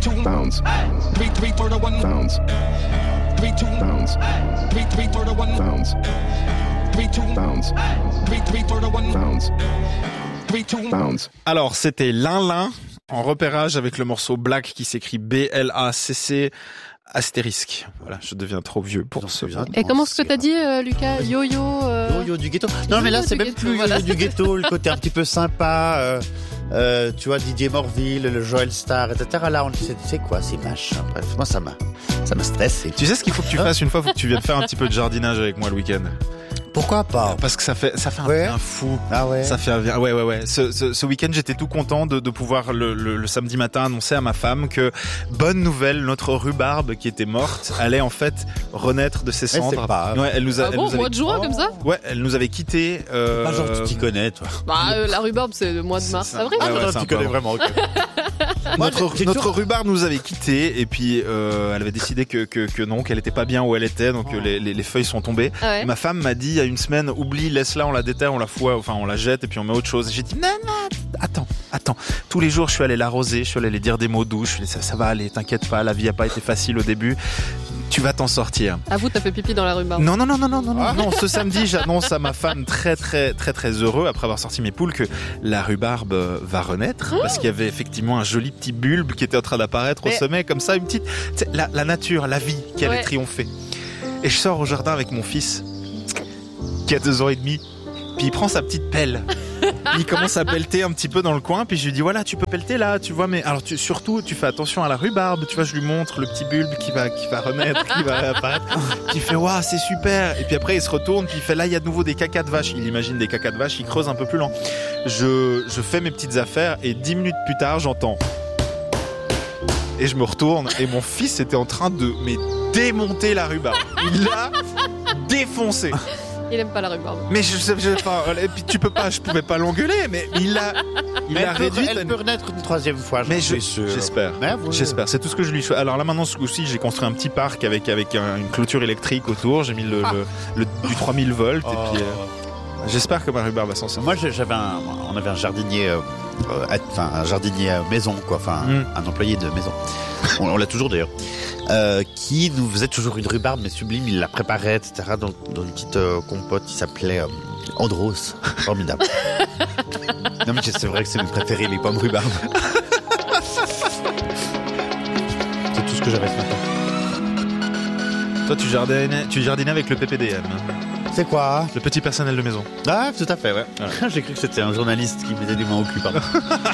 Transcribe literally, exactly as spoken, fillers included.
two bounce, three three for the one bounce, three two bounce, three three for the one bounce, three two bounce, three three for the one bounce, three two bounce. Alors, c'était Lin-Lin en repérage avec le morceau Black qui s'écrit B L A C C astérisque. Voilà, je deviens trop vieux pour ce. Et comment est-ce que t'as dit, euh, Lucas? Yo-yo euh... Yo-yo du ghetto. Non, mais là, c'est même plus voilà. du ghetto, le côté un petit peu sympa. Euh, euh, tu vois, Didier Morville, le Joel Star, et cetera. Là, on sait, c'est quoi, c'est machin. Bref, moi, ça m'a, ça m'a stressé. Tu sais ce qu'il faut que tu fasses une fois? Faut que tu viennes faire un petit peu de jardinage avec moi le week-end. Pourquoi pas? Parce que ça fait, ça fait un ouais. bien fou. Ah ouais. Ça fait un bien, ouais, ouais, ouais. Ce, ce, ce week-end, j'étais tout content de, de pouvoir le, le, le samedi matin annoncer à ma femme que, bonne nouvelle, notre rhubarbe qui était morte allait en fait renaître de ses cendres. C'est pas... Ouais, elle nous a, ah elle bon, nous avait... mois de juin, comme ça? Ouais, elle nous avait quittés, euh... Pas genre tu t'y connais, toi. Bah, euh, la rhubarbe, c'est le mois de mars, avril. Ah, ouais, non, ouais, tu connais vraiment, ok. Notre, notre rhubarbe nous avait quittés et puis euh, elle avait décidé que, que, que non, qu'elle était pas bien où elle était, donc oh. les, les, les feuilles sont tombées. Ah ouais. Et ma femme m'a dit il y a une semaine, oublie, laisse-la, on la déterre, on la fout, enfin on la jette et puis on met autre chose. Et j'ai dit non, non, attends, attends. Tous les jours je suis allé l'arroser, je suis allé lui dire des mots doux, je lui ai dit ça, ça va aller, t'inquiète pas, la vie a pas été facile au début. Tu vas t'en sortir. À vous, t'as fait pipi dans la rhubarbe. Non, non, non, non, non, non, ah. non. Ce samedi, j'annonce à ma femme très, très, très, très heureux, après avoir sorti mes poules, que la rhubarbe va renaître. Oh. Parce qu'il y avait effectivement un joli petit bulbe qui était en train d'apparaître Mais... au sommet, comme ça, une petite, la, la nature, la vie qui allait ouais. triompher. Et je sors au jardin avec mon fils, qui a deux ans et demi, puis il prend sa petite pelle. Il commence à pelleter un petit peu dans le coin, puis je lui dis voilà, tu peux pelleter là, tu vois, mais alors tu, surtout tu fais attention à la rhubarbe, tu vois, je lui montre le petit bulbe qui va qui va renaître, qui va apparaître. Puis il fait waouh, c'est super. Et puis après il se retourne, puis il fait là il y a de nouveau des cacas de vache. Il imagine des cacas de vache, il creuse un peu plus lent. Je je fais mes petites affaires et dix minutes plus tard j'entends et je me retourne et mon fils était en train de mais démonter la rhubarbe. Il l'a défoncé. Il aime pas la rhubarbe. Mais je sais, je, enfin, et puis tu peux pas, je pouvais pas l'engueuler, mais il a, il mais a elle réduit. Peut, elle une... peut renaître une troisième fois. Mais je, j'espère, mais vous... j'espère. C'est tout ce que je lui souhaite. Alors là maintenant, ce coup-ci, j'ai construit un petit parc avec avec un, une clôture électrique autour. J'ai mis le, ah. le, le du trois mille volts oh. et puis. Euh, j'espère que ma rhubarbe va s'en sortir. Moi, j'avais un, on avait un jardinier, euh, enfin un jardinier maison, quoi, enfin mm. un employé de maison. On, on l'a toujours d'ailleurs. Euh, qui nous faisait toujours une rhubarbe mais sublime, il la préparait, et cetera dans, dans une petite euh, compote qui s'appelait euh, Andros, formidable. Non mais c'est vrai que c'est mes préférés, les pommes rhubarbe. C'est tout ce que j'avais ce matin. Toi tu jardinais, tu jardinais avec le P P D M. C'est quoi? Le petit personnel de maison. Ah, tout à fait, ouais. Voilà. J'ai cru que c'était un journaliste qui mettait des mains au cul, pardon.